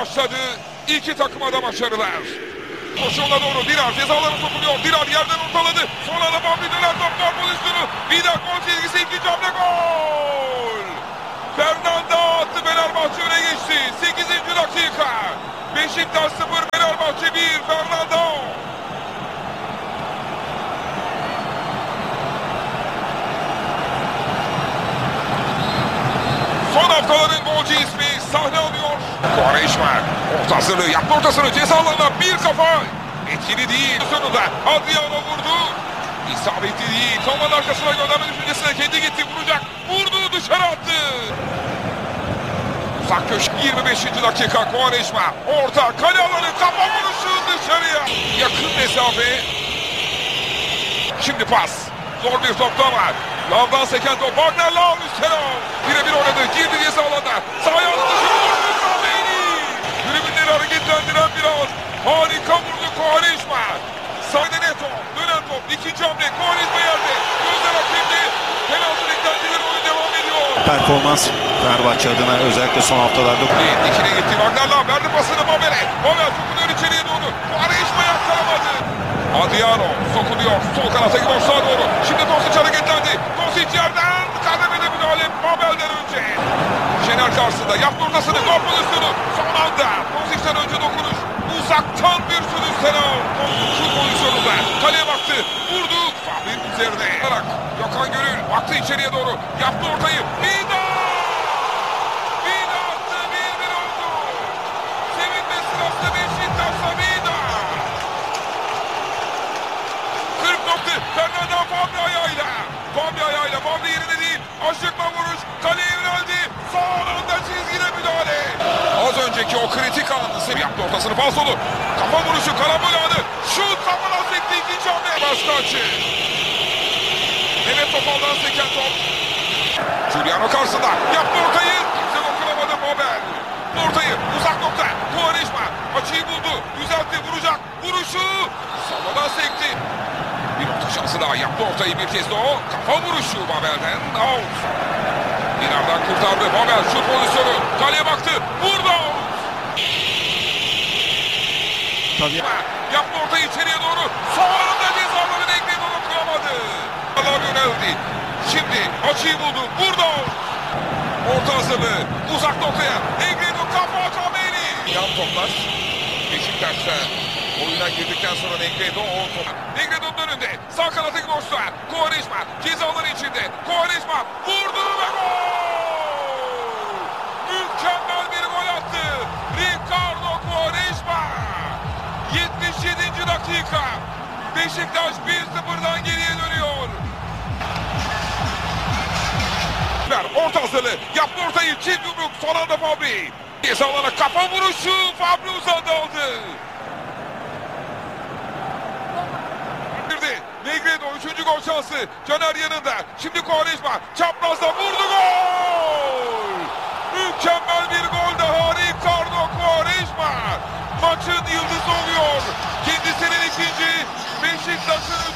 başladı. İki takıma da başarılar. Koşuğuna doğru Dirar cezalarına sokuluyor. Dirar yerden ortaladı. Sonra da Bambi döner top gol pozisyonu. Vida gol çizgisi, ikinci hamle gol. Fernanda attı, Fenerbahçe öne geçti. 8. dakika. Beşiktaş 0, Fenerbahçe 1. Fernanda. Son haftaların golcü ismi sahne alıyor. Quaresma orta hazırlığı yaptı, ortasını ceza alanına bir kafa. Etkili değil. Sonunda Adriano vurdu. İsabetli değil. Kamanın arkasına gönderme düşüncesine kendi gitti, vuracak. Vurdu, dışarı attı. Uzak köşe 25. dakika. Quaresma orta kale alanı, kafa vuruşu dışarıya. Yakın mesafe. Şimdi pas. Zor bir topta var. Lavdan seken top. Wagner Lav üstten al. Birebir oynadı. Girdi ceza alanına. Sağ ayağını dışarı vurdu. Kameni. Tribünleri hareketlendiren bir an. Harika vurdu Quaresma. Sağda Neto. Dönen top. İkinci hamle. Quaresma yerde. Gözler hakemde. Penaltı beklentileri, oyun devam ediyor. Performans Fenerbahçe adına özellikle son haftalarda. İkine gitti. Wagner Lav verdi pasını Mabel'e. Mabel sokuluyor içeriye doğru. Quaresma yakkalamadı. Adriano sokuluyor. Sol kanata gidiyor, sağa doğru. Şimdi Dosic hareketlendi. Dosic yerden kademede müdahale Mabel'den önce. Şener karşısında yaptı ortasını. Gol pozisyonu. Son anda Dosic'ten önce dokunuş. Uzaktan bir sürü selam. Şu pozisyonunda kaleye baktı. Vurdu. Fabrik üzerine. Gökhan Gönül baktı içeriye doğru. Yaptı ortayı. Vida! Vida attı. 1-1 oldu. Sevinme sırasında Beşiktaş'ta Vida. 40 nokta. Fernanda Fabri ayağıyla. Fabri ayağıyla. Fabri yerine değil. Aşıkma vuruş. Kaleye yöneldi. Son anda çizgide müdahale. Az önceki o kritik anı yaptı, ortasını falsolu. Kafa vuruşu, karambol anı. Şut kafadan sekti, ikinci hamle. Başka açı. Mehmet Topal'dan seken top. Giuliano karşısında. Yaptı ortayı. Kimse dokunamadı Mabel. Ortayı uzak nokta. Quaresma açıyı buldu. Düzeltti, vuracak. Vuruşu. Savadan sekti. Bir orta şansı daha, yaptı ortayı bir kez de o. Kafa vuruşu Mabel'den. Out. Dinar'dan kurtardı. Mabel şut pozisyonu. Kaleye baktı. Vurdu. Tabii. Yaptı ortayı içeriye doğru. Sonunda cezaları bekledi, onu kıyamadı. Allah yöneldi. Şimdi açıyı buldu. Vurdu. Orta hazırlığı. Uzak noktaya. Negredo kafa Kameni. Yan toplar. Beşiktaş'ta oyuna girdikten sonra Negredo o top. Negredo'nun önünde. Sağ kanattaki boşluğa. Quaresma cezaları içinde. Quaresma vurdu ve gol. Mükemmel bir gol attı. Ricardo Quaresma. 77. dakika. Beşiktaş 1-0'dan geriye dönüyor. Orta hazırlığı. Yaptı ortayı. Çift yumruk. Son anda Fabri. Cezalara kafa vuruşu. Fabri uzandı, aldı. Negredo 3. gol şansı. Caner yanında. Şimdi Quaresma. Çaprazda vurdu, gol. Mükemmel bir gol daha. Ricardo Quaresma. Maçın yıldızı oluyor. Kendisinin ikinci, Beşiktaş'ın